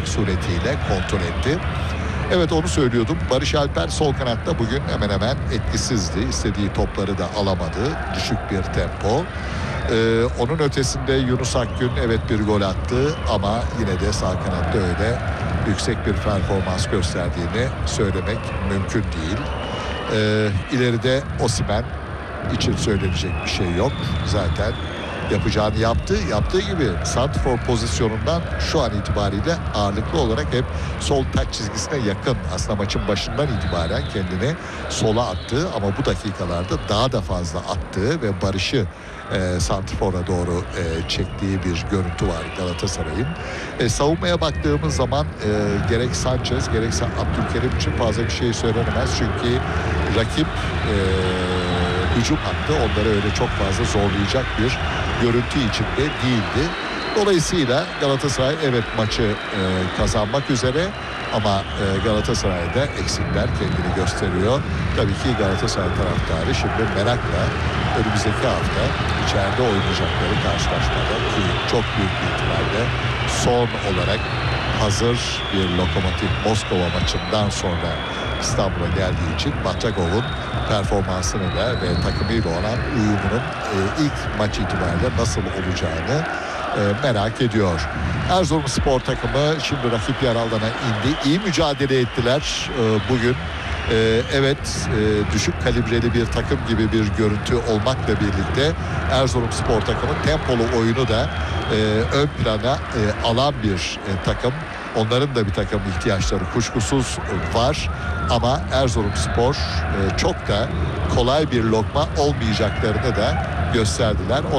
oynamak suretiyle kontrol etti. Evet, onu söylüyordum. Barış Alper sol kanatta bugün hemen hemen etkisizdi. İstediği topları da alamadı. Düşük bir tempo. Onun ötesinde Yunus Akgün evet bir gol attı ama yine de sağ kanatta öyle yüksek bir performans gösterdiğini söylemek mümkün değil. İleride Osimhen için söylenecek bir şey yok. Zaten yapacağını yaptı. Yaptığı gibi santrfor pozisyonundan şu an itibariyle ağırlıklı olarak hep sol taç çizgisine yakın. Aslında maçın başından itibaren kendini sola attı ama bu dakikalarda daha da fazla attığı ve Barış'ı santrfora doğru çektiği bir görüntü var Galatasaray'ın. Savunmaya baktığımız zaman gerek Sanchez gerekse Abdülkerim için fazla bir şey söylenemez. Çünkü rakip hücum hattı onları öyle çok fazla zorlayacak bir görüntü içinde değildi. Dolayısıyla Galatasaray evet maçı kazanmak üzere ama Galatasaray'da eksikler kendini gösteriyor. Tabii ki Galatasaray taraftarı şimdi merakla önümüzdeki hafta içeride oynayacakları karşılaşmada ki çok büyük bir ihtimalle son olarak hazır bir Lokomotiv Moskova maçından sonra İstanbul'a geldiği için Batragov'un performansını da ve takımıyla olan uyumunun ilk maç itibariyle nasıl olacağını merak ediyor. Erzurumspor takımı şimdi rakip yer alanına indi. İyi mücadele ettiler bugün. Evet, düşük kalibreli bir takım gibi bir görüntü olmakla birlikte Erzurumspor takımı tempolu oyunu da ön plana alan bir takım. Onların da bir takım ihtiyaçları kuşkusuz var ama Erzurumspor çok da kolay bir lokma olmayacaklarını da gösterdiler.